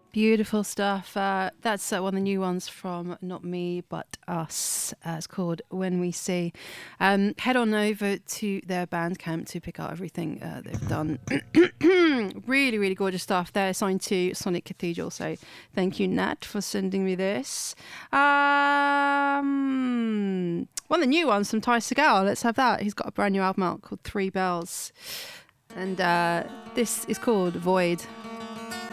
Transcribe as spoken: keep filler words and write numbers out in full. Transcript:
Beautiful stuff. Uh, that's uh, one of the new ones from Not Me But Us. Uh, it's called When We See. Um, head on over to their Bandcamp to pick out everything uh, they've done. Really, really gorgeous stuff. They're signed to Sonic Cathedral, so thank you, Nat, for sending me this. Um, one of the new ones from Ty Segall. Let's have that. He's got a brand new album out called Three Bells. And uh, this is called Void.